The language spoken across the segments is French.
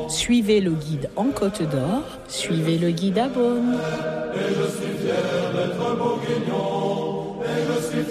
Suivez le guide en Côte d'Or, suivez le guide à Beaune. Et je suis fier d'être bourguignon, et je suis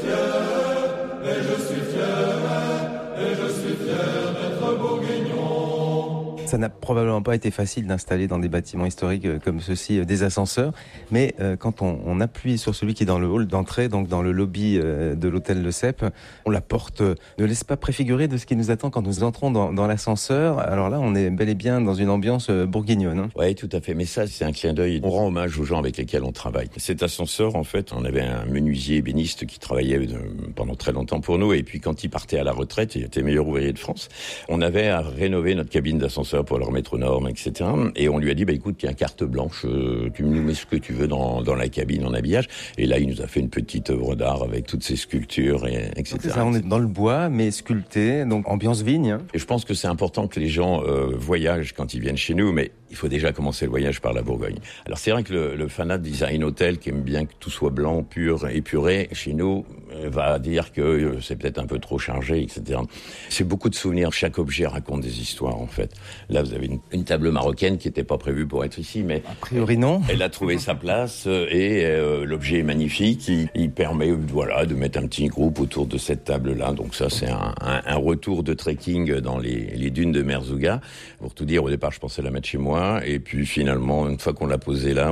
fier, et je suis fier, et je suis fier d'être bourguignon. Ça n'a probablement pas été facile d'installer dans des bâtiments historiques comme ceux-ci des ascenseurs, mais quand on appuie sur celui qui est dans le hall d'entrée, donc dans le lobby de l'hôtel Le Cep, la porte ne laisse pas préfigurer de ce qui nous attend quand nous entrons dans l'ascenseur. Alors là, on est bel et bien dans une ambiance bourguignonne. Hein. Oui, tout à fait. Mais ça, c'est un clin d'œil. On rend hommage aux gens avec lesquels on travaille. Cet ascenseur, en fait, on avait un menuisier ébéniste qui travaillait pendant très longtemps pour nous, et puis quand il partait à la retraite, il était meilleur ouvrier de France. On avait à rénover notre cabine d'ascenseur pour le remettre aux normes, etc. Et on lui a dit, écoute, tiens, carte blanche, tu nous mets ce que tu veux dans la cabine en habillage. Et là, il nous a fait une petite œuvre d'art avec toutes ces sculptures, etc. C'est ça, on est dans le bois, mais sculpté, donc ambiance vigne. Hein. Et je pense que c'est important que les gens voyagent quand ils viennent chez nous, mais il faut déjà commencer le voyage par la Bourgogne. Alors c'est vrai que le fanat de design hôtel qui aime bien que tout soit blanc, pur, épuré, chez nous, va dire que c'est peut-être un peu trop chargé, etc. C'est beaucoup de souvenirs. Chaque objet raconte des histoires, en fait. Là, vous avez une table marocaine qui n'était pas prévue pour être ici, mais... A priori, non. Elle a trouvé sa place et l'objet est magnifique. Il permet, de mettre un petit groupe autour de cette table-là. Donc ça, c'est un retour de trekking dans les dunes de Merzouga. Pour tout dire, au départ, je pensais la mettre chez moi. Et puis, finalement, une fois qu'on l'a posée là,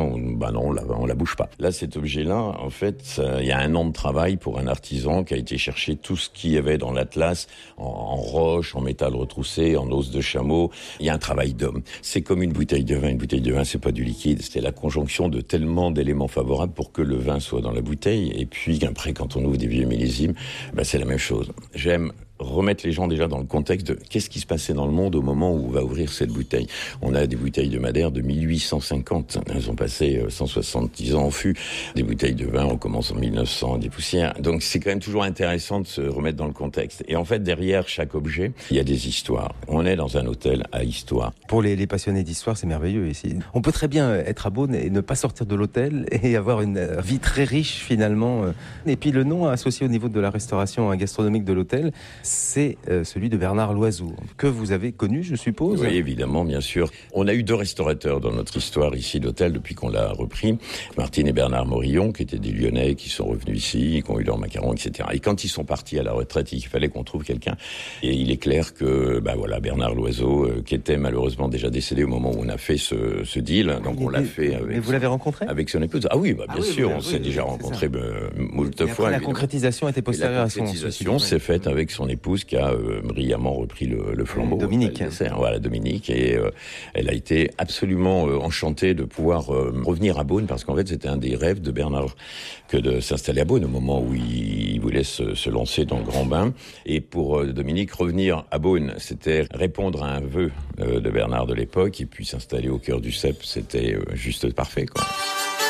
on la bouge pas. Là, cet objet-là, en fait, il y a un an de travail pour un artisan qui a été chercher tout ce qu'il y avait dans l'Atlas, en roche, en métal retroussé, en os de chameau. Il y a un travail d'homme. C'est comme une bouteille de vin. Une bouteille de vin, c'est pas du liquide. C'était la conjonction de tellement d'éléments favorables pour que le vin soit dans la bouteille. Et puis, après, quand on ouvre des vieux millésimes, c'est la même chose. J'aime remettre les gens déjà dans le contexte de qu'est-ce qui se passait dans le monde au moment où on va ouvrir cette bouteille. On a des bouteilles de Madère de 1850. Elles ont passé 170 ans en fût. Des bouteilles de vin, on commence en 1900, des poussières. Donc c'est quand même toujours intéressant de se remettre dans le contexte. Et en fait, derrière chaque objet, il y a des histoires. On est dans un hôtel à histoire. Pour les passionnés d'histoire, c'est merveilleux ici. On peut très bien être à Beaune et ne pas sortir de l'hôtel et avoir une vie très riche finalement. Et puis le nom associé au niveau de la restauration gastronomique de l'hôtel, c'est celui de Bernard Loiseau, que vous avez connu, je suppose. Oui, évidemment, bien sûr. On a eu 2 restaurateurs dans notre histoire ici d'hôtel depuis qu'on l'a repris. Martine et Bernard Morillon, qui étaient des Lyonnais, qui sont revenus ici, qui ont eu leur macaron, etc. Et quand ils sont partis à la retraite, il fallait qu'on trouve quelqu'un. Et il est clair que, Bernard Loiseau, qui était malheureusement déjà décédé au moment où on a fait ce deal. Donc on l'a fait avec... Mais vous l'avez rencontré ? Avec son épouse. Ah oui, bien sûr, on s'est déjà rencontré moult fois. La concrétisation était postérieure à son... La concrétisation s'est faite avec son épouse qui a brillamment repris le flambeau. Dominique. Voilà, Dominique. Et elle a été absolument enchantée de pouvoir revenir à Beaune, parce qu'en fait, c'était un des rêves de Bernard que de s'installer à Beaune au moment où il voulait se lancer dans le grand bain. Et pour Dominique, revenir à Beaune, c'était répondre à un vœu de Bernard de l'époque, et puis s'installer au cœur du Cep, c'était juste parfait, quoi.